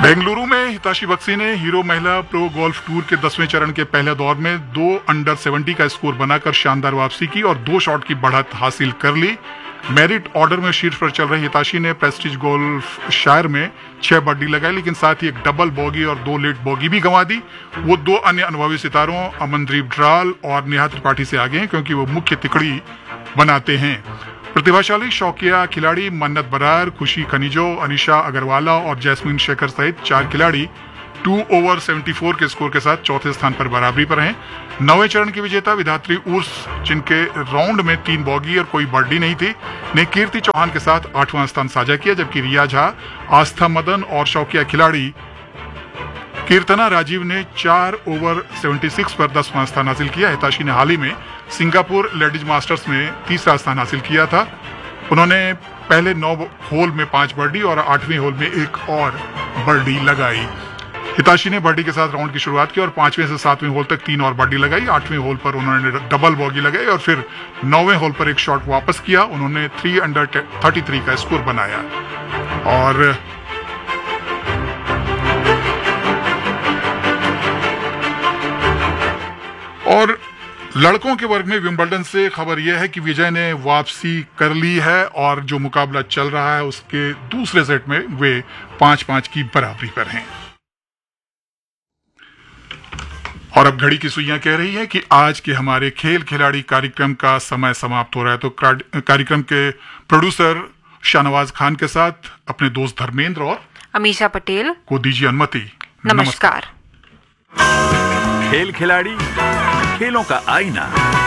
बेंगलुरु में हिताशी बक्सी ने हीरो महिला प्रो गोल्फ टूर के 10वें चरण के पहले दौर में 2 अंडर 70 का स्कोर बनाकर शानदार वापसी की और 2 शॉट की बढ़त हासिल कर ली। मेरिट ऑर्डर में शीर्ष पर चल रही हिताशी ने प्रेस्टीज गोल्फ शायर में 6 बर्डी लगाई, लेकिन साथ ही एक डबल बोगी और 2 लेट बोगी भी गंवा दी। वो 2 अन्य अनुभवी सितारों अमनदीप ड्राल और नेहा त्रिपाठी से आगे हैं, क्योंकि वो मुख्य तिकड़ी बनाते हैं। प्रतिभाशाली शौकिया खिलाड़ी मन्नत बरार, खुशी खनिजो, अनिशा अग्रवाला और जैस्मीन शेखर सहित 4 खिलाड़ी 2 ओवर 74 के स्कोर के साथ चौथे स्थान पर बराबरी पर हैं। 9वें चरण की विजेता विधात्री उर्स, जिनके राउंड में 3 बॉगी और कोई बर्डी नहीं थी, ने कीर्ति चौहान के साथ 8वां स्थान साझा किया, जबकि रिया झा, आस्था मदन और शौकिया खिलाड़ी कीर्तना राजीव ने 4 ओवर 76 पर 10वां स्थान हासिल किया। हिताशी ने हाल ही में सिंगापुर लेडीज मास्टर्स में 3रा स्थान हासिल किया था। उन्होंने पहले 9 होल में 5 बर्डी और 8वें होल में 1 और बर्डी लगाई। हिताशी ने बर्डी के साथ राउंड की शुरुआत की और 5वें से 7वें होल तक 3 और बर्डी लगाई। 8वें होल पर उन्होंने डबल बॉगी लगाई और फिर 9वें होल पर एक शॉट वापस किया। उन्होंने 3 अंडर 33 का स्कोर बनाया। और लड़कों के वर्ग में विंबलडन से खबर यह है कि विजय ने वापसी कर ली है और जो मुकाबला चल रहा है उसके दूसरे सेट में वे 5-5 की बराबरी पर हैं। और अब घड़ी की सुइयां कह रही है कि आज के हमारे खेल खिलाड़ी कार्यक्रम का समय समाप्त हो रहा है, तो कार्यक्रम के प्रोड्यूसर शाहनवाज खान के साथ अपने दोस्त धर्मेंद्र और अमीशा पटेल को दीजिए अनुमति। नमस्कार। खेल खिलाड़ी, खेलों का आईना।